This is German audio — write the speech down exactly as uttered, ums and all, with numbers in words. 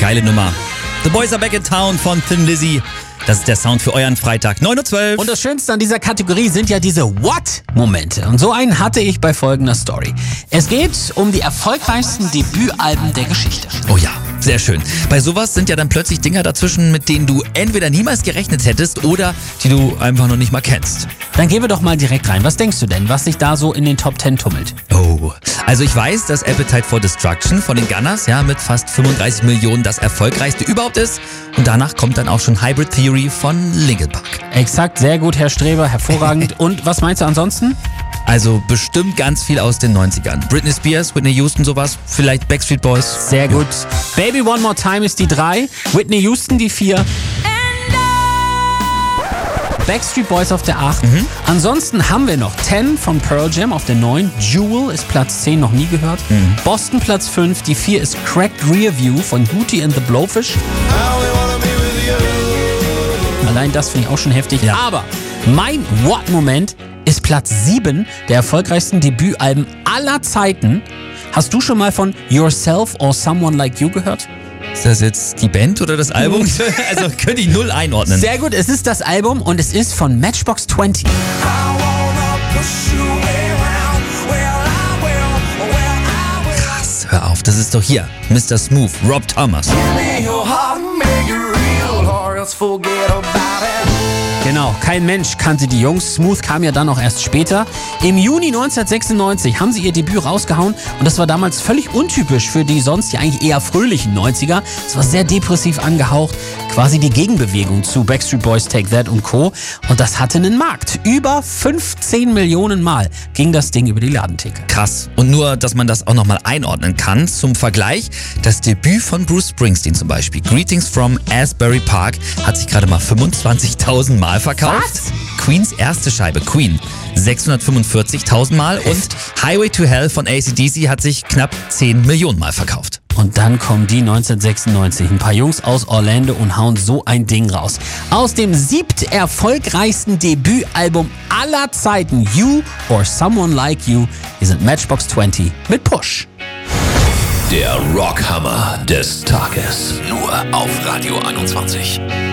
Geile Nummer. The Boys Are Back in Town von Thin Lizzy. Das ist der Sound für euren Freitag, neun Uhr zwölf. Und das Schönste an dieser Kategorie sind ja diese What-Momente. Und so einen hatte ich bei folgender Story. Es geht um die erfolgreichsten Debütalben der Geschichte. Oh ja, sehr schön. Bei sowas sind ja dann plötzlich Dinger dazwischen, mit denen du entweder niemals gerechnet hättest oder die du einfach noch nicht mal kennst. Dann gehen wir doch mal direkt rein. Was denkst du denn, was sich da so in den Top Ten tummelt? Oh, also ich weiß, dass Appetite for Destruction von den Gunners ja mit fast fünfunddreißig Millionen das erfolgreichste überhaupt ist. Und danach kommt dann auch schon Hybrid Theory von Linkin Park. Exakt, sehr gut, Herr Streber, hervorragend. Und was meinst du ansonsten? Also bestimmt ganz viel aus den neunzigern. Britney Spears, Whitney Houston, sowas. Vielleicht Backstreet Boys. Sehr gut. Ja. Baby One More Time ist die drei. Whitney Houston die vier. Backstreet Boys auf der acht. Mhm. Ansonsten haben wir noch Ten von Pearl Jam auf der neun. Jewel ist Platz zehn, noch nie gehört. Mhm. Boston Platz fünf. Die vier ist Cracked Rear View von Hootie and the Blowfish. Allein das finde ich auch schon heftig. Ja. Aber mein What-Moment ist Platz sieben der erfolgreichsten Debütalben aller Zeiten. Hast du schon mal von Yourself or Someone Like You gehört? Ist das jetzt die Band oder das Album? Also könnte ich null einordnen. Sehr gut, es ist das Album und es ist von Matchbox zwanzig. Krass, hör auf, das ist doch hier Mister Smooth, Rob Thomas. Genau, kein Mensch kannte die Jungs. Smooth kam ja dann auch erst später. Im Juni neunzehnhundertsechsundneunzig haben sie ihr Debüt rausgehauen und das war damals völlig untypisch für die sonst ja eigentlich eher fröhlichen neunziger. Es war sehr depressiv angehaucht, quasi die Gegenbewegung zu Backstreet Boys, Take That und Co. Und das hatte einen Markt. Über fünfzehn Millionen Mal ging das Ding über die Ladentheke. Krass. Und nur, dass man das auch nochmal einordnen kann. Zum Vergleich, das Debüt von Bruce Springsteen zum Beispiel, Greetings from Asbury Park, hat sich gerade mal fünfundzwanzigtausend Mal verkauft. Was? Queens erste Scheibe, Queen, sechshundertfünfundvierzigtausend Mal. Und Highway to Hell von A C D C hat sich knapp zehn Millionen Mal verkauft. Und dann kommen die neunzehnhundertsechsundneunzig. Ein paar Jungs aus Orlando und hauen so ein Ding raus. Aus dem siebt erfolgreichsten Debütalbum aller Zeiten, You or Someone Like You, hier sind Matchbox zwanzig mit Push. Der Rockhammer des Tages. Nur auf Radio einundzwanzig.